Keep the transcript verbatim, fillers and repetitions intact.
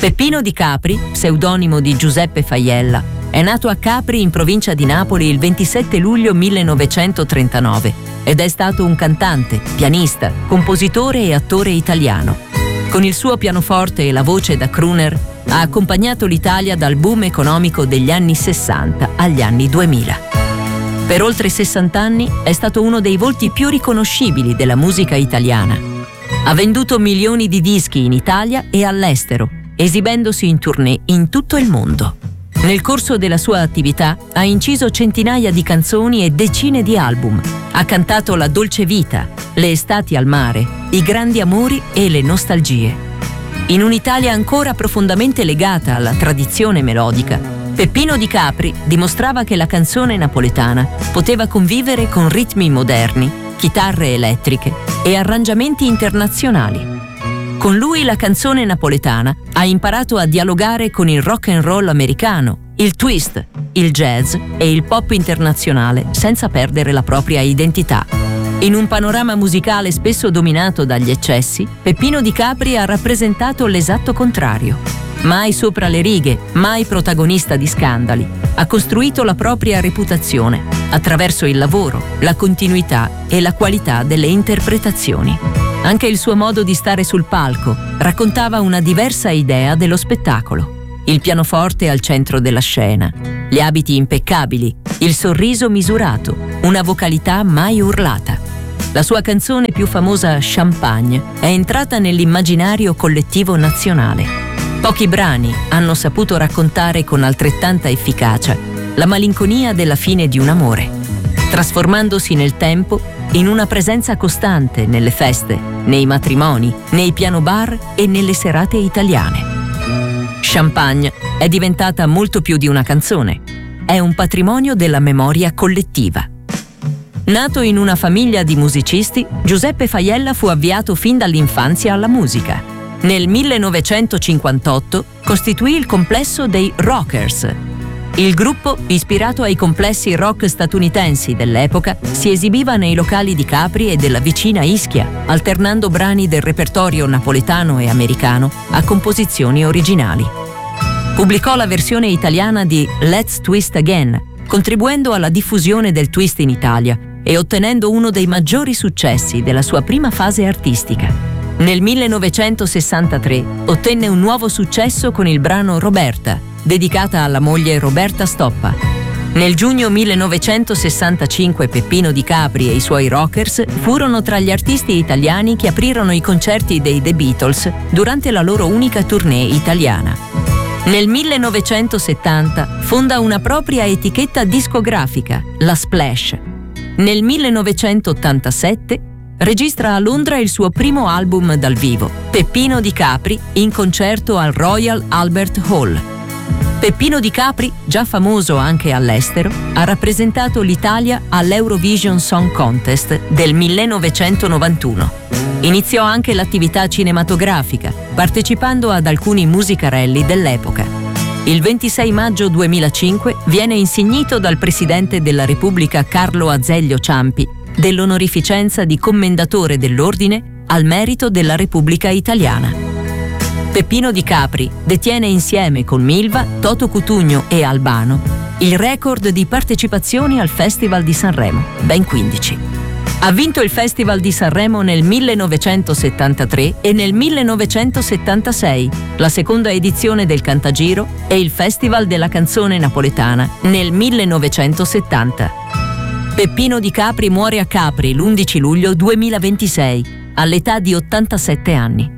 Peppino Di Capri, pseudonimo di Giuseppe Faiella, è nato a Capri in provincia di Napoli il ventisette luglio millenovecentotrentanove ed è stato un cantante, pianista, compositore e attore italiano. Con il suo pianoforte e la voce da crooner ha accompagnato l'Italia dal boom economico degli anni sessanta agli anni duemila. Per oltre sessanta anni è stato uno dei volti più riconoscibili della musica italiana. Ha venduto milioni di dischi in Italia e all'estero, esibendosi in tournée in tutto il mondo. Nel corso della sua attività ha inciso centinaia di canzoni e decine di album. Ha cantato la dolce vita, le estati al mare, i grandi amori e le nostalgie. In un'Italia ancora profondamente legata alla tradizione melodica, Peppino Di Capri dimostrava che la canzone napoletana poteva convivere con ritmi moderni, chitarre elettriche e arrangiamenti internazionali. Con lui la canzone napoletana ha imparato a dialogare con il rock and roll americano, il twist, il jazz e il pop internazionale senza perdere la propria identità. In un panorama musicale spesso dominato dagli eccessi, Peppino Di Capri ha rappresentato l'esatto contrario. Mai sopra le righe, mai protagonista di scandali, ha costruito la propria reputazione attraverso il lavoro, la continuità e la qualità delle interpretazioni. Anche il suo modo di stare sul palco raccontava una diversa idea dello spettacolo. Il pianoforte al centro della scena, gli abiti impeccabili, il sorriso misurato, una vocalità mai urlata. La sua canzone più famosa, Champagne, è entrata nell'immaginario collettivo nazionale. Pochi brani hanno saputo raccontare con altrettanta efficacia la malinconia della fine di un amore, trasformandosi nel tempo in una presenza costante nelle feste, nei matrimoni, nei piano bar e nelle serate italiane. Champagne è diventata molto più di una canzone. È un patrimonio della memoria collettiva. Nato in una famiglia di musicisti, Giuseppe Faiella fu avviato fin dall'infanzia alla musica. Nel millenovecentocinquantotto costituì il complesso dei Rockers. Il gruppo, ispirato ai complessi rock statunitensi dell'epoca, si esibiva nei locali di Capri e della vicina Ischia, alternando brani del repertorio napoletano e americano a composizioni originali. Pubblicò la versione italiana di Let's Twist Again, contribuendo alla diffusione del twist in Italia e ottenendo uno dei maggiori successi della sua prima fase artistica. Nel millenovecentosessantatré ottenne un nuovo successo con il brano Roberta, dedicata alla moglie Roberta Stoppa. Nel giugno millenovecentosessantacinque Peppino Di Capri e i suoi Rockers furono tra gli artisti italiani che aprirono i concerti dei The Beatles durante la loro unica tournée italiana. Nel millenovecentosettanta fonda una propria etichetta discografica, la Splash. Nel millenovecentottantasette registra a Londra il suo primo album dal vivo, Peppino Di Capri in concerto al Royal Albert Hall. Peppino Di Capri, già famoso anche all'estero, ha rappresentato l'Italia all'Eurovision Song Contest del millenovecentonovantuno. Iniziò anche l'attività cinematografica, partecipando ad alcuni musicarelli dell'epoca. Il ventisei maggio duemilacinque viene insignito dal Presidente della Repubblica Carlo Azeglio Ciampi dell'onorificenza di Commendatore dell'Ordine al merito della Repubblica Italiana. Peppino Di Capri detiene insieme con Milva, Toto Cutugno e Albano il record di partecipazioni al Festival di Sanremo, ben quindici. Ha vinto il Festival di Sanremo nel millenovecentosettantatré e nel millenovecentosettantasei, la seconda edizione del Cantagiro, e il Festival della Canzone Napoletana nel millenovecentosettanta. Peppino Di Capri muore a Capri l'undici luglio duemilaventisei, all'età di ottantasette anni.